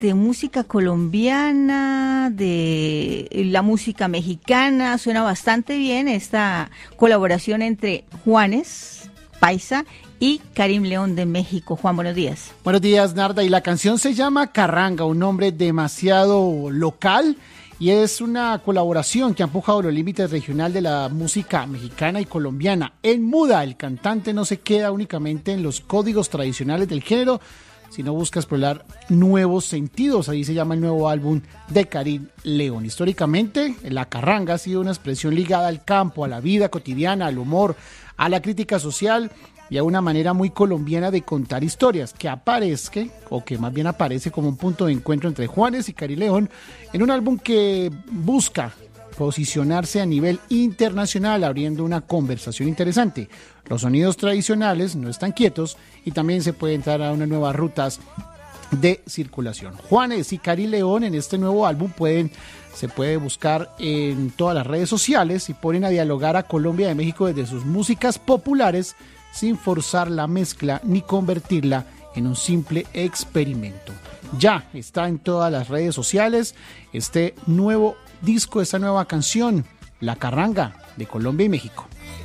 de música colombiana, de la música mexicana. Suena bastante bien esta colaboración entre Juanes, paisa, y Karim León de México. Juan, buenos días. Buenos días, Narda. Y la canción se llama Carranga, un nombre demasiado local, y es una colaboración que ha empujado los límites regional de la música mexicana y colombiana. En Muda, el cantante no se queda únicamente en los códigos tradicionales del género, sino busca explorar nuevos sentidos. Ahí se llama el nuevo álbum de Karim León. Históricamente, la carranga ha sido una expresión ligada al campo, a la vida cotidiana, al humor, a la crítica social y a una manera muy colombiana de contar historias, que aparezca, o que más bien aparece como un punto de encuentro entre Juanes y Karim León, en un álbum que busca posicionarse a nivel internacional, abriendo una conversación interesante. Los sonidos tradicionales no están quietos y también se puede entrar a unas nuevas rutas de circulación. Juanes y Karim León en este nuevo álbum se puede buscar en todas las redes sociales y ponen a dialogar a Colombia y México desde sus músicas populares, sin forzar la mezcla ni convertirla en un simple experimento. Ya está en todas las redes sociales este nuevo disco, esta nueva canción, La Carranga, de Colombia y México.